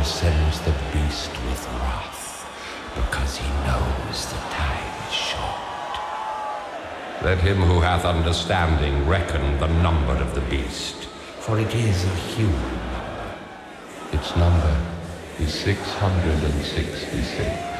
sends the beast with wrath, because he knows the time is short. Let him who hath understanding reckon the number of the beast, for it is a human number. Its number is 666.